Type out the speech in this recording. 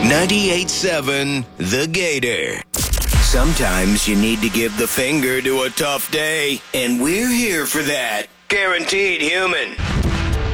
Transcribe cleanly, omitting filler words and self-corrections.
98.7 The Gator. Sometimes you need to give the finger to a tough day, and we're here for that. Guaranteed Human.